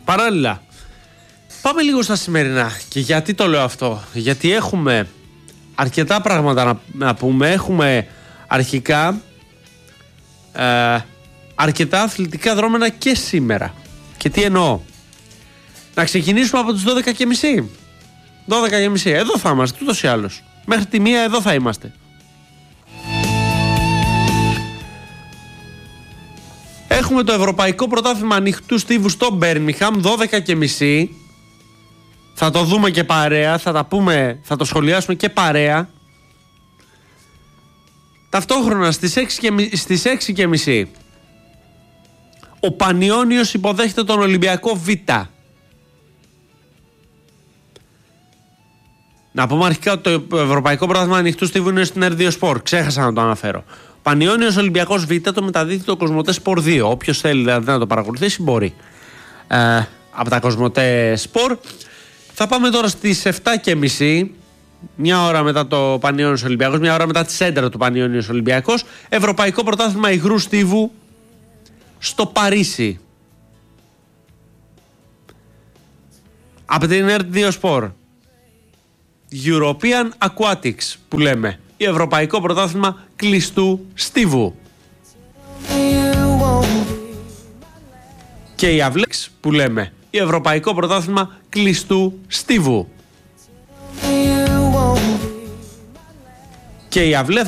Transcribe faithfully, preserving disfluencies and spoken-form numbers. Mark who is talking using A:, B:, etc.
A: Παράλληλα, πάμε λίγο στα σημερινά. Και γιατί το λέω αυτό? Γιατί έχουμε αρκετά πράγματα να, να πούμε. Έχουμε αρχικά ε, αρκετά αθλητικά δρόμενα και σήμερα. Και τι εννοώ? Να ξεκινήσουμε από τις δώδεκα και μισή. δώδεκα και μισή. Εδώ θα είμαστε, ούτως ή άλλως. Μέχρι τη μία εδώ θα είμαστε. Έχουμε το Ευρωπαϊκό Πρωτάθλημα Ανοιχτού Στίβου στο Μπέρμιγχαμ, δώδεκα και μισή. Θα το δούμε και παρέα, θα τα πούμε, θα το σχολιάσουμε και παρέα. Ταυτόχρονα στις έξι και, στις έξι και μισή ο Πανιώνιος υποδέχεται τον Ολυμπιακό Β. Να πούμε αρχικά ότι το Ευρωπαϊκό Πρωτάθλημα Ανοιχτού Στίβου είναι στην Ερ δύο Sport. Ξέχασα να το αναφέρω. Πανιώνιος Ολυμπιακός Β το μεταδίδει το Κοσμοτέ Sport δύο. Όποιος θέλει δηλαδή να το παρακολουθήσει μπορεί. Ε, από τα Κοσμοτέ Sport. Θα πάμε τώρα στις επτά και μισή. Μια ώρα μετά το Πανιώνιος Ολυμπιακός, μια ώρα μετά τη σέντρα του Πανιώνιος Ολυμπιακός. Ευρωπαϊκό Πρωτάθλημα Υγρού Στίβου στο Παρίσι. Από την Ερ δύο Sport. European Aquatics που λέμε. Η Ευρωπαϊκό Πρωτάθλημα Κλειστού Στίβου. Και η Αυλέξ που λέμε. Η Ευρωπαϊκό Πρωτάθλημα Κλειστού Στίβου. Και η Αυλέ